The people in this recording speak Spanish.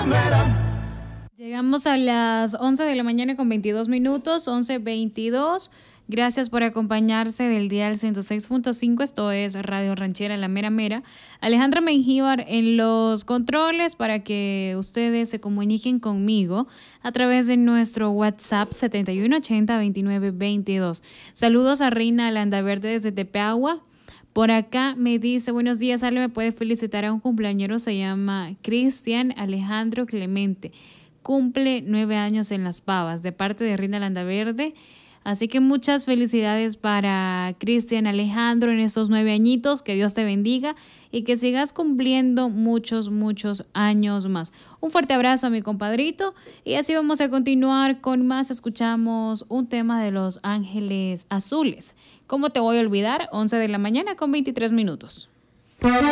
Llegamos a las 11 de la mañana con 22 minutos, 11:22. Gracias por acompañarse del dial 106.5. Esto es Radio Ranchera, la mera mera. Alejandra Mengíbar en los controles para que ustedes se comuniquen conmigo a través de nuestro WhatsApp 7180-2922. Saludos a Reina Landaverde desde Tepeagua. Por acá me dice, buenos días, Ale, me puede felicitar a un cumpleañero, se llama Cristian Alejandro Clemente. Cumple 9 años en Las Pavas, de parte de Reina Landaverde. Así que muchas felicidades para Cristian Alejandro en estos 9 añitos. Que Dios te bendiga y que sigas cumpliendo muchos, muchos años más. Un fuerte abrazo a mi compadrito. Y así vamos a continuar con más. Escuchamos un tema de Los Ángeles Azules. ¿Cómo te voy a olvidar? 11 de la mañana con 23 minutos.